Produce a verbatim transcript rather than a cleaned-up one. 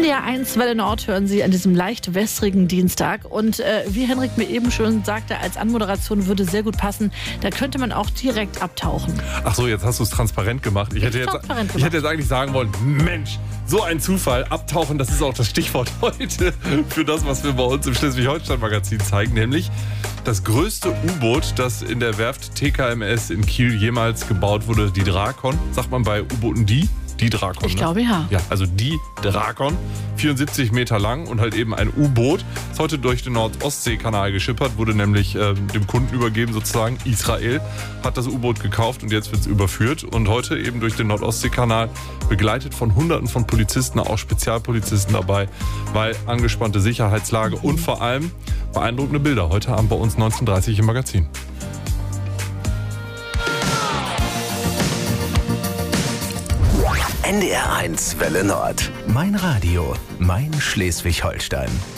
D R eins Welle Nord hören Sie an diesem leicht wässrigen Dienstag. Und äh, wie Henrik mir eben schon sagte, als Anmoderation würde sehr gut passen, da könnte man auch direkt abtauchen. Ach so, jetzt hast du es transparent gemacht. Ich hätte, jetzt, transparent ich hätte jetzt eigentlich sagen wollen, Mensch, so ein Zufall, abtauchen, das ist auch das Stichwort heute für das, was wir bei uns im Schleswig-Holstein-Magazin zeigen, nämlich das größte U-Boot, das in der Werft T K M S in Kiel jemals gebaut wurde, die Drakon. Sagt man bei U-Booten die? Die Drakon. Ich ne? glaube ja. Ja, also die Drakon, vierundsiebzig Meter lang und halt eben ein U-Boot. Ist heute durch den Nord-Ostsee-Kanal geschippert, wurde nämlich äh, dem Kunden übergeben sozusagen. Israel hat das U-Boot gekauft und jetzt wird es überführt. Und heute eben durch den Nord-Ostsee-Kanal begleitet von Hunderten von Polizisten, auch Spezialpolizisten dabei, weil angespannte Sicherheitslage und vor allem beeindruckende Bilder. Heute Abend bei uns neunzehn Uhr dreißig im Magazin. N D R eins Welle Nord. Mein Radio, mein Schleswig-Holstein.